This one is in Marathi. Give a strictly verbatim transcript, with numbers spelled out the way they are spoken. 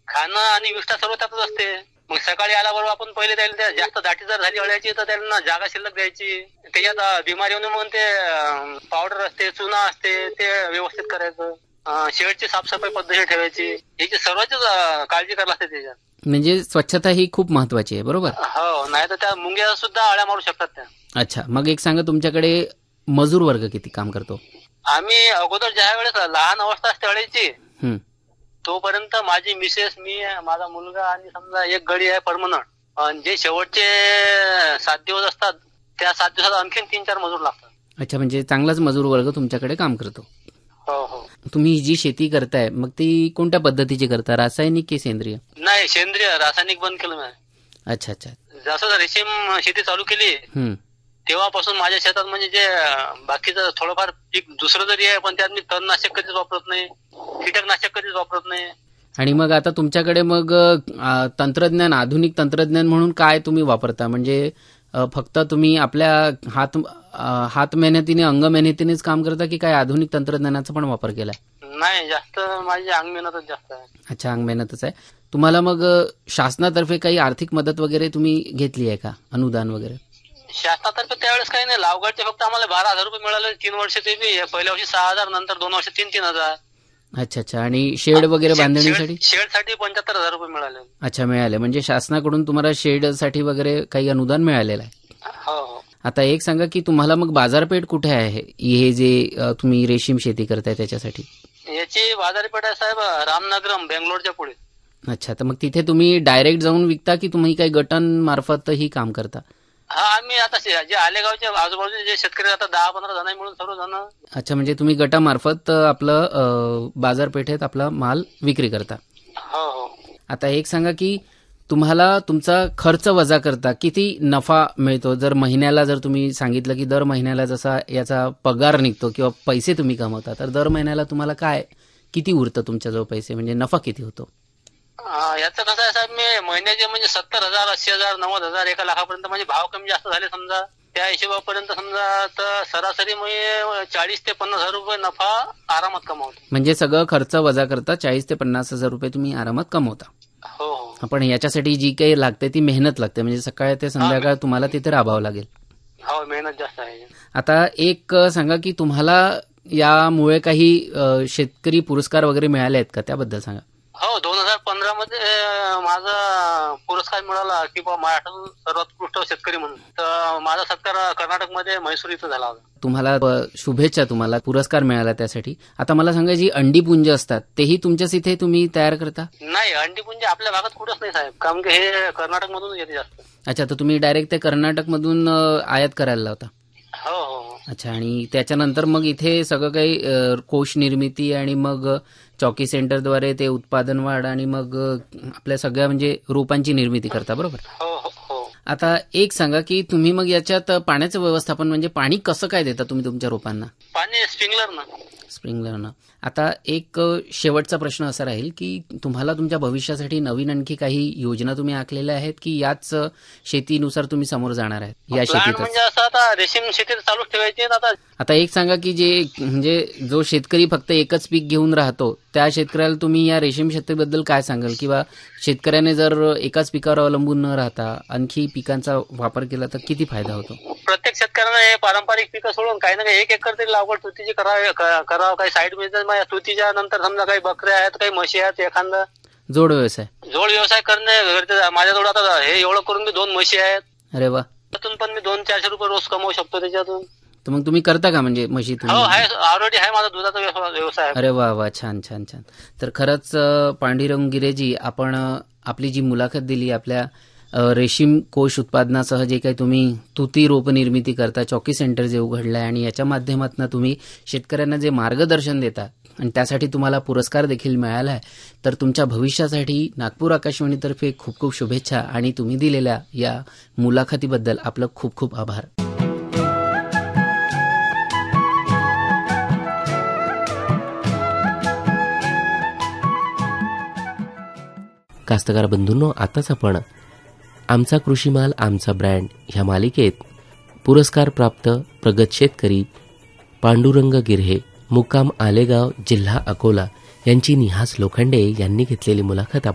खाणं आणि विष्ठा सर्व त्यातच असते. मग सकाळी आल्याबरोबर आपण पहिले त्याला जास्त दाटी जर झाली अळ्याची तर त्यांना जागा शिल्लक द्यायची. त्याच्यात बिमारी येऊन म्हणून ते पावडर असते, चुना असते, ते व्यवस्थित करायचं. शेडची साफसफाई पद्धती ठेवायची. याची सर्वच काळजी करायला लागते त्याच्यात. म्हणजे स्वच्छता ही खूप महत्वाची आहे, बरोबर? हो, नाही तर त्या मुंग्या सुद्धा अळ्या मारू शकतात त्या. अच्छा, मग एक सांगा, तुमच्याकडे मजूर वर्ग किती काम करतो? आम्ही अगोदर ज्या वेळेस लहान अवस्था असते अळ्याची तोपर्यंत माझी मिसेस, मी, माझा मुलगा आणि समजा एक गडी आहे परमनंट. आणि जे शेवटचे सात दिवस असतात त्या सात दिवसात आणखीन तीन चार मजूर लागतात. अच्छा, म्हणजे चांगलाच मजूर वर्ग तुमच्याकडे काम करतो. हो हो. तुम्ही जी शेती करताय मग ती कोणत्या पद्धतीची करता, रासायनिक की सेंद्रिय? नाही, सेंद्रिय. रासायनिक बंद केलं मी. अच्छा अच्छा. जसं रेशीम शेती चालू केली तेव्हापासून माझ्या शेतात म्हणजे जे बाकीचं थोडंफार पीक दुसरं जरी आहे पण त्यात मी तणनाशक कधीच वापरत नाही, कीटकनाशक कधीच वापरत नाही. आणि मग आता तुमच्याकडे मग तंत्रज्ञान, आधुनिक तंत्रज्ञान म्हणून काय तुम्ही वापरता? म्हणजे फक्त तुम्ही आपल्या हात हात मेहनतीने, अंग मेहनतीनेच काम करता की काय आधुनिक तंत्रज्ञानाचा पण वापर केलाय? नाही, जास्त माझी अंग मेहनतच जास्त आहे. अच्छा, अंग मेहनतच आहे. तुम्हाला मग शासनातर्फे काही आर्थिक मदत वगैरे तुम्ही घेतली आहे का, अनुदान वगैरे? शासनातर्फे त्यावेळेस काही नाही. लावगडचे फक्त आम्हाला बारा हजार रुपये मिळाले तीन वर्ष. ते बी पहिल्या वर्षी सहा हजार, नंतर दोन वर्ष तीन तीन हजार. अच्छा अच्छा. आणि शेड वगैरे बांधण्यासाठी? शेडसाठी पंच्याहत्तर हजार रुपये मिळाले. अच्छा, मिळाले. म्हणजे शासनाकडून तुम्हाला शेडसाठी वगैरे काही अनुदान मिळालेलं आहे? हो हो. आता एक सांगा की तुम्हाला मग बाजारपेठ कुठे आहे हे जे तुम्ही रेशीम शेती करताय त्याच्यासाठी? याची बाजारपेठ आहे साहेब रामनगरम, बेंगलोरच्या पुढे. अच्छा, तर मग तिथे तुम्ही डायरेक्ट जाऊन विकता की तुम्ही काही गटांमार्फत ही काम करता? हा, आम्ही आता जे आलेगावच्या आजूबाजूचे जे शेतकरी आता दहा पंधरा जण मिळून सर्व जण. अच्छा, म्हणजे तुम्ही गटामार्फत आपलं बाजारपेठेत आपला माल विक्री करता? हो हो. आता एक सांगा की तुम्हाला तुमचा खर्च वजा करता किती नफा मिळतो? जर महिन्याला जर तुम्ही सांगितलं की दर महिन्याला जसा याचा पगार निघतो किंवा पैसे तुम्ही कमवता, तर दर महिन्याला तुम्हाला काय किती उरतं तुमच्याजवळ पैसे, म्हणजे नफा किती होतो? याचं कसं आहे साहेब, मी महिन्याचे म्हणजे सत्तर हजार, अस्सी हजार, नव्वद हजार, एका लाखापर्यंत म्हणजे भाव कमी जास्त झाले समजा त्या हिशोबापर्यंत समजा, तर सरासरी म्हणजे चाळीस ते पन्नास हजार रुपये नफा आरामात कमावतो. म्हणजे सगळं खर्च वजा करता चाळीस ते पन्नास हजार रुपये तुम्ही आरामात कमवता? हो हो. आपण याच्यासाठी जी काही लागते ती मेहनत लागते, म्हणजे सकाळ ते संध्याकाळ तुम्हाला तिथे राबावं लागेल. हो, मेहनत जास्त आहे. आता एक सांगा की तुम्हाला यामुळे काही शेतकरी पुरस्कार वगैरे मिळाले आहेत का, त्याबद्दल सांगा. हो, दोन हजार पंधरा मध्ये माझा पुरस्कार मिळाला की महाराष्ट्रातील सर्वोत्कृष्ट शेतकरी म्हणून. तर माझा सत्कार कर्नाटकमध्ये म्हैसूर इथं झाला होता. तुम्हाला शुभेच्छा, तुम्हाला पुरस्कार मिळाला त्यासाठी. आता मला सांगा, जी अंडीपुंज असतात तेही तुमच्याच इथे तुम्ही तयार करता? नाही, अंडीपुंज आपल्या भागात कुठंच नाही साहेब, कारण की हे कर्नाटक मधून येते जास्त. अच्छा, तर तुम्ही डायरेक्ट ते कर्नाटक मधून आयात करायला लावता? हो हो. अच्छा, आणि त्याच्यानंतर मग इथे सगळं काही कोश निर्मिती आणि मग चॉकी सेंटरद्वारे ते उत्पादन वाढ आणि मग आपल्या सगळ्या म्हणजे रोपांची निर्मिती करता, बरोबर? हो हो हो. आता एक सांगा की तुम्ही मग याच्यात पाण्याचं व्यवस्थापन म्हणजे पाणी कसं काय देता तुम्ही तुमच्या रोपांना? पाणी स्प्रिंकलरनं. स्प्रिंकलरनं. आता एक शेवटचा प्रश्न असा राहील की तुम्हाला तुमच्या भविष्यासाठी नवीन आणखी काही योजना तुम्ही आखलेल्या आहेत की याच शेतीनुसार तुम्ही समोर जाणार आहेत या शेतीत? म्हणजे असं आता रेशीम शेती चालू ठेवायची आता. आता एक सांगा की जे म्हणजे जो शेतकरी फक्त एकच पीक घेऊन राहतो त्या शेतकऱ्याला तुम्ही या रेशीम शेतीबद्दल काय सांगाल, किंवा शेतकऱ्याने जर एकाच पिकावर अवलंबून न राहता आणखी पिकांचा वापर केला तर किती फायदा होतो? प्रत्येक शेतकऱ्याने हे पारंपरिक पिकं सोडून काही ना काही एक एकर तरी लागवड तुतीची करावी, करावं. काही साईड बिझनेस, तुतीच्या नंतर समजा काही बकऱ्या आहेत, काही म्हशी आहेत, एखादा जोड व्यवसाय जोड व्यवसाय करणे गरजेचं. माझ्याजवळ आता हे एवढं करून मी दोन म्हशी आहेत. अरे वा. त्यातून पण मी दोन चारशे रुपये रोज कमवू शकतो त्याच्यातून. तर मग तुम्ही करता का म्हणजे म्हशी? हो, आहे, ऑलरेडी आहे माझा दुधाचा व्यवसाय. अरे वा वा, छान छान छान. तर खरंच पांडुरंग गिरेजी, आपण आपली जी मुलाखत दिली आपल्या रेशीम कोश उत्पादनासह जे काही तुम्ही तुती रोप निर्मिती करता, चॉकी सेंटर जे उघडलं आहे आणि याच्या माध्यमातून तुम्ही शेतकऱ्यांना जे मार्गदर्शन देता आणि त्यासाठी तुम्हाला पुरस्कार देखील मिळाला आहे, तर तुमच्या भविष्यासाठी नागपूर आकाशवाणीतर्फे खूप खूप शुभेच्छा आणि तुम्ही दिलेल्या या मुलाखतीबद्दल आपलं खूप खूप आभार. कास्तकार बंधूंनो, आताच आपण आमचा कृषीमाल आमचा ब्रँड ह्या मालिकेत पुरस्कार प्राप्त प्रगत शेतकरी पांडुरंग गिऱ्हे, मुक्काम आलेगाव, जिल्हा अकोला यांची निहास लोखंडे यांनी घेतलेली मुलाखत